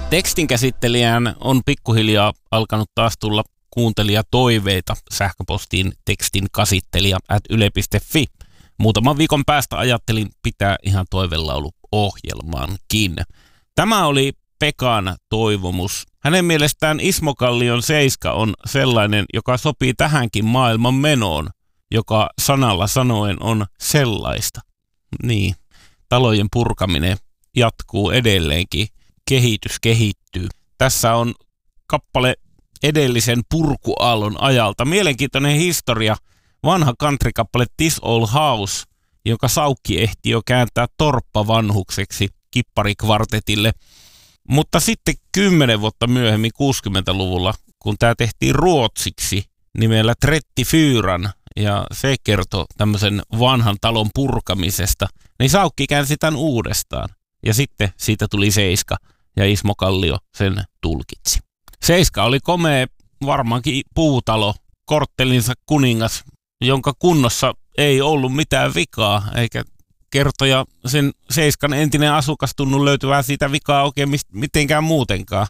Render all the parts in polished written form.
Tekstinkäsittelijään on pikkuhiljaa alkanut taas tulla kuuntelijatoiveita sähköpostiin tekstinkäsittelijä@yle.fi. Muutaman viikon päästä ajattelin pitää ihan toivelaulu-ohjelmaankin. Tämä oli Pekan toivomus. Hänen mielestään Ismo Kallion seiska on sellainen, joka sopii tähänkin maailman menoon, joka sanalla sanoen on sellaista. Niin, talojen purkaminen jatkuu edelleenkin. Kehitys kehittyy. Tässä on kappale edellisen purkuaallon ajalta. Mielenkiintoinen historia. Vanha country-kappale This Old House, jonka Saukki ehti jo kääntää torppavanhukseksi kipparikvartetille. Mutta sitten 10 vuotta myöhemmin 60-luvulla, kun tämä tehtiin ruotsiksi nimellä Tretti Fyran, ja se kertoi tämmöisen vanhan talon purkamisesta, niin Saukki käänsi tämän uudestaan. Ja sitten siitä tuli seiska, ja Ismo Kallio sen tulkitsi. Seiska oli komea, varmaankin puutalo, korttelinsa kuningas, jonka kunnossa ei ollut mitään vikaa, eikä kertoja sen seiskan entinen asukas tunnu löytyvää siitä vikaa oikein mitenkään muutenkaan.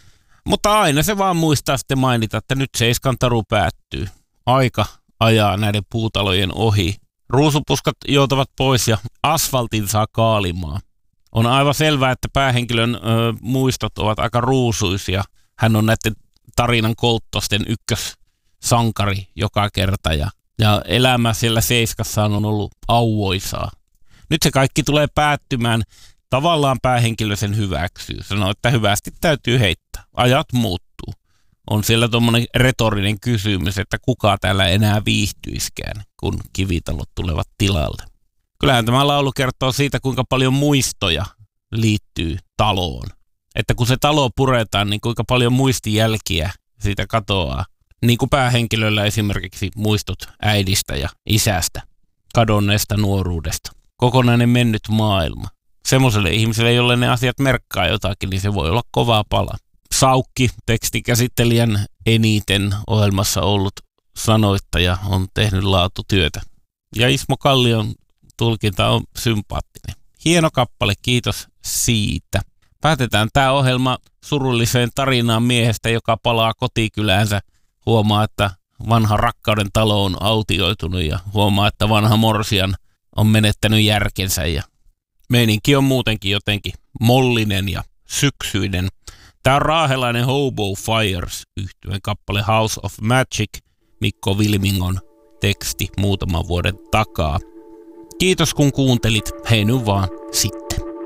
Mutta aina se vaan muistaa sitten mainita, että nyt seiskan taru päättyy. Aika ajaa näiden puutalojen ohi. Ruusupuskat joutavat pois ja asfaltin saa kaalimaan. On aivan selvää, että päähenkilön muistot ovat aika ruusuisia. Hän on näiden tarinan kolttosten ykkössankari joka kerta ja elämä siellä seiskassa on ollut auvoisaa. Nyt se kaikki tulee päättymään. Tavallaan päähenkilö sen hyväksyy. Sanoo, että hyvästi täytyy heittää. Ajat muuttuu. On siellä tuommoinen retorinen kysymys, että kuka täällä enää viihtyiskään, kun kivitalot tulevat tilalle. Kyllähän tämä laulu kertoo siitä, kuinka paljon muistoja liittyy taloon. Että kun se talo puretaan, niin kuinka paljon muistijälkiä siitä katoaa. Niin kuin päähenkilöllä esimerkiksi muistot äidistä ja isästä, kadonneesta nuoruudesta. Kokonainen mennyt maailma. Semmoiselle ihmiselle, jolle ne asiat merkkaa jotakin, niin se voi olla kovaa pala. Saukki, tekstikäsittelijän eniten ohjelmassa ollut sanoittaja, on tehnyt laatutyötä. Ja Ismo Kallion tulkinta on sympaattinen. Hieno kappale, kiitos siitä. Päätetään tämä ohjelma surulliseen tarinaan miehestä, joka palaa kotikyläänsä. Huomaa, että vanha rakkauden talo on autioitunut ja huomaa, että vanha morsian on menettänyt järkensä. Ja meininki on muutenkin jotenkin mollinen ja syksyinen. Tämä on raahelainen Hobo Fires -yhtyeen kappale House of Magic, Mikko Wilmingon teksti muutaman vuoden takaa. Kiitos kun kuuntelit. Hei nyt vaan sitten.